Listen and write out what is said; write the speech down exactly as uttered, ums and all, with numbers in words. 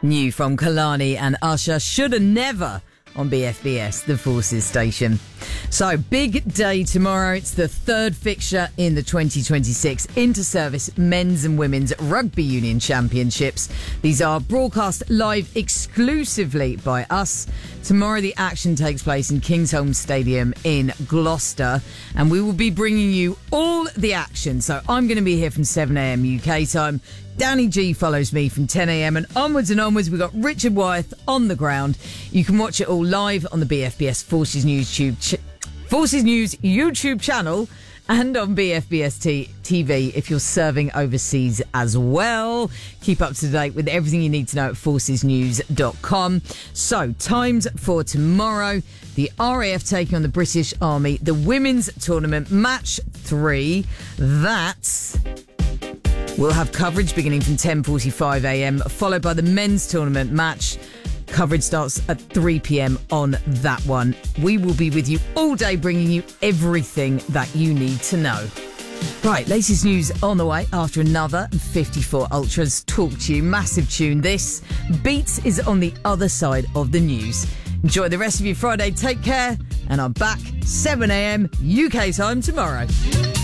New from Kalani and Usher, Shoulda Never on B F B S, the Forces station. So, big day tomorrow. It's the third fixture in the twenty twenty-six Inter-Service Men's and Women's Rugby Union Championships. These are broadcast live exclusively by us. Tomorrow the action takes place in Kingsholm Stadium in Gloucester, and we will be bringing you all the action. So I'm going to be here from seven a.m. U K time. Danny G follows me from ten a.m. and onwards and onwards. We've got Richard Wyeth on the ground. You can watch it all live on the B F B S Forces News Tube ch- Forces News YouTube channel and on B F B S T V if you're serving overseas as well. Keep up to date with everything you need to know at forces news dot com. So, times for tomorrow. The R A F taking on the British Army. The women's tournament, match three. That's... We'll have coverage beginning from ten forty-five a.m, followed by the men's tournament match. Coverage starts at three p.m. on that one. We will be with you all day, bringing you everything that you need to know. Right, latest news on the way after another fifty-four Ultras talk to you. Massive tune this. Beats is on the other side of the news. Enjoy the rest of your Friday. Take care. And I'm back seven a.m. U K time tomorrow.